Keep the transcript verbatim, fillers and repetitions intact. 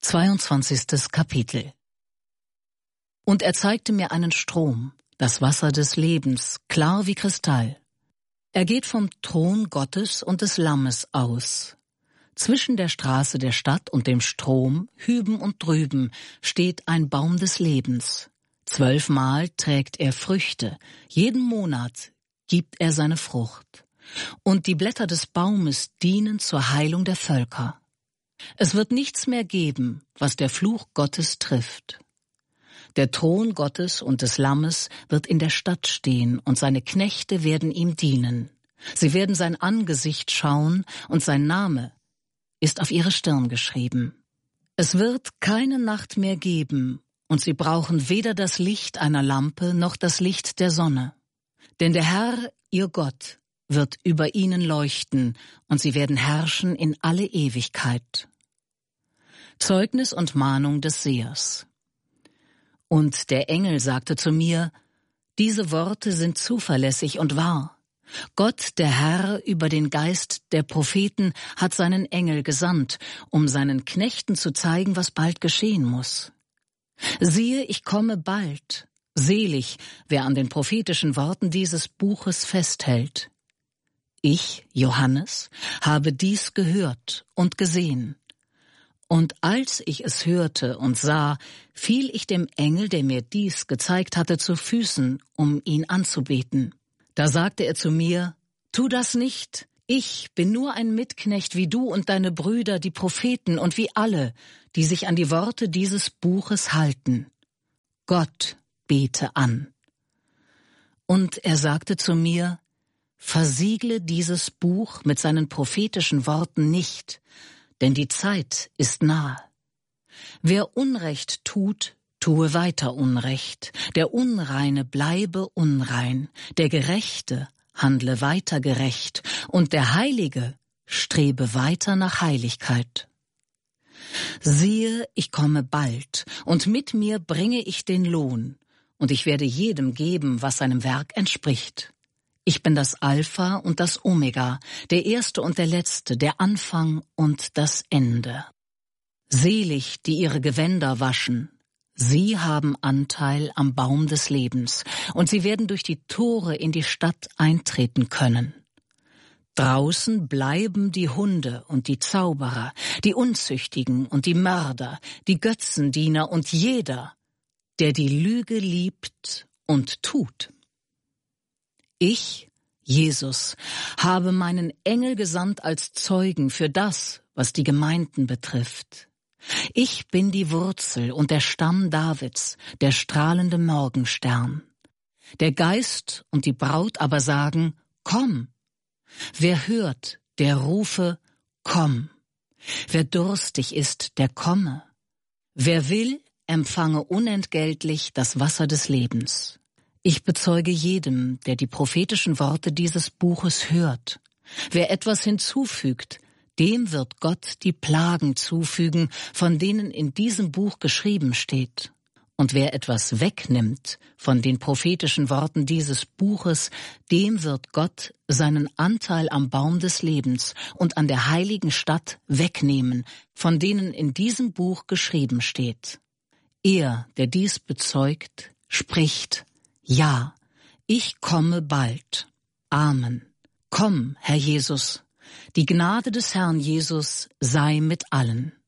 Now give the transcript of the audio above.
zweiundzwanzigstes Kapitel. Und er zeigte mir einen Strom, das Wasser des Lebens, klar wie Kristall. Er geht vom Thron Gottes und des Lammes aus. Zwischen der Straße der Stadt und dem Strom, hüben und drüben, steht ein Baum des Lebens. Zwölfmal trägt er Früchte, jeden Monat gibt er seine Frucht. Und die Blätter des Baumes dienen zur Heilung der Völker. Es wird nichts mehr geben, was der Fluch Gottes trifft. Der Thron Gottes und des Lammes wird in der Stadt stehen, und seine Knechte werden ihm dienen. Sie werden sein Angesicht schauen, und sein Name ist auf ihre Stirn geschrieben. Es wird keine Nacht mehr geben, und sie brauchen weder das Licht einer Lampe noch das Licht der Sonne. Denn der Herr, ihr Gott, wird über ihnen leuchten, und sie werden herrschen in alle Ewigkeit. Zeugnis und Mahnung des Sehers. Und der Engel sagte zu mir, diese Worte sind zuverlässig und wahr. Gott, der Herr über den Geist der Propheten, hat seinen Engel gesandt, um seinen Knechten zu zeigen, was bald geschehen muss. Siehe, ich komme bald. Selig, wer an den prophetischen Worten dieses Buches festhält. Ich, Johannes, habe dies gehört und gesehen. Und als ich es hörte und sah, fiel ich dem Engel, der mir dies gezeigt hatte, zu Füßen, um ihn anzubeten. Da sagte er zu mir, tu das nicht, ich bin nur ein Mitknecht wie du und deine Brüder, die Propheten, und wie alle, die sich an die Worte dieses Buches halten. Gott bete an. Und er sagte zu mir, versiegle dieses Buch mit seinen prophetischen Worten nicht, denn die Zeit ist nahe. Wer Unrecht tut, tue weiter Unrecht. Der Unreine bleibe unrein. Der Gerechte handle weiter gerecht. Und der Heilige strebe weiter nach Heiligkeit. Siehe, ich komme bald, und mit mir bringe ich den Lohn, und ich werde jedem geben, was seinem Werk entspricht. Ich bin das Alpha und das Omega, der Erste und der Letzte, der Anfang und das Ende. Selig, die ihre Gewänder waschen, sie haben Anteil am Baum des Lebens, und sie werden durch die Tore in die Stadt eintreten können. Draußen bleiben die Hunde und die Zauberer, die Unzüchtigen und die Mörder, die Götzendiener und jeder, der die Lüge liebt und tut. Ich, Jesus, habe meinen Engel gesandt als Zeugen für das, was die Gemeinden betrifft. Ich bin die Wurzel und der Stamm Davids, der strahlende Morgenstern. Der Geist und die Braut aber sagen, komm. Wer hört, der rufe, komm. Wer durstig ist, der komme. Wer will, empfange unentgeltlich das Wasser des Lebens. Ich bezeuge jedem, der die prophetischen Worte dieses Buches hört. Wer etwas hinzufügt, dem wird Gott die Plagen zufügen, von denen in diesem Buch geschrieben steht. Und wer etwas wegnimmt von den prophetischen Worten dieses Buches, dem wird Gott seinen Anteil am Baum des Lebens und an der heiligen Stadt wegnehmen, von denen in diesem Buch geschrieben steht. Er, der dies bezeugt, spricht, ja, ich komme bald. Amen. Komm, Herr Jesus. Die Gnade des Herrn Jesus sei mit allen.